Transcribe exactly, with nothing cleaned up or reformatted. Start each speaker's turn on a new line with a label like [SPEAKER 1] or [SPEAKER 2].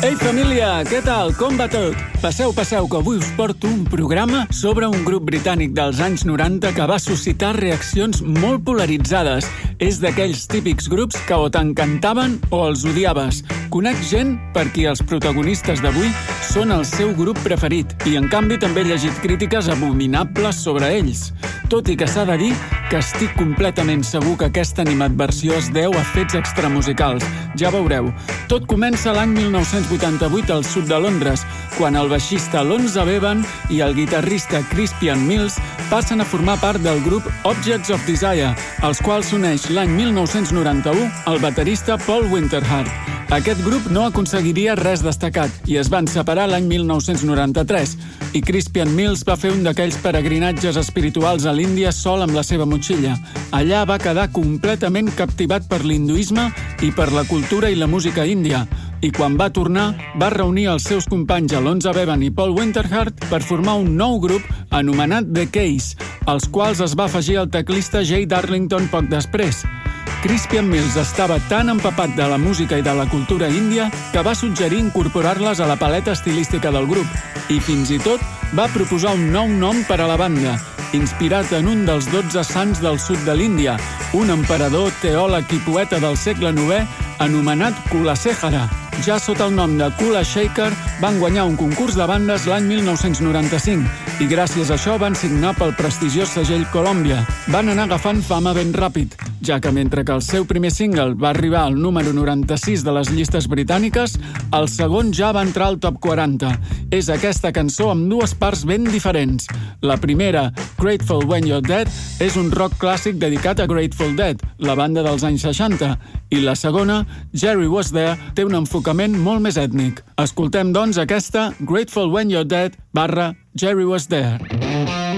[SPEAKER 1] Ei, família, què tal? Com va tot? Passeu, passeu, que avui us porto un programa sobre un grup britànic dels anys noranta que va suscitar reaccions molt polaritzades. És d'aquells típics grups que o t'encantaven o els odiaves. Conec gent per qui els protagonistes d'avui són el seu grup preferit i, en canvi, també he llegit crítiques abominables sobre ells. Tot i que s'ha de dir que estic completament segur que aquesta animadversió es deu a fets extramusicals. Ja veureu. Tot comença l'any mil nou-cents vuitanta-vuit al sud de Londres, quan el baixista Lonzo Bevan i el guitarrista Crispian Mills passen a formar part del grup Objects of Desire, als quals s'uneix l'any mil nou-cents noranta-u el baterista Paul Winterhart. Aquest grup no aconseguiria res destacat i es van separar l'any mil nou-cents noranta-tres i Crispian Mills va fer un d'aquells peregrinatges espirituals a l'Índia sol amb la seva motxilla. Allà va quedar completament captivat per l'hinduisme i per la cultura i la música índia. I quan va tornar, va reunir els seus companys Lonzo Bevan i Paul Winterhart per formar un nou grup anomenat The Case, als quals es va afegir el teclista Jay Darlington poc després. Crispian Mills estava tan empapat de la música i de la cultura índia que va suggerir incorporar-les a la paleta estilística del grup i fins i tot va proposar un nou nom per a la banda, inspirat en un dels dotze sants del sud de l'Índia, un emperador, teòleg i poeta del segle novè anomenat Kulasehara. Ja sota el nom de Kula Shaker van guanyar un concurs de bandes l'any mil nou-cents noranta-cinc i gràcies a això van signar pel prestigiós segell Columbia. Van anar agafant fama ben ràpid, ja que mentre que el seu primer single va arribar al número noranta-sis de les llistes britàniques, el segon ja va entrar al top quaranta. És aquesta cançó amb dues parts ben diferents. La primera, Grateful When You're Dead, és un rock clàssic dedicat a Grateful Dead, la banda dels anys seixanta, i la segona, Jerry Was There, té un enfocament molt més ètnic. Escoltem, doncs, aquesta Grateful When You're Dead barra Jerry Was There.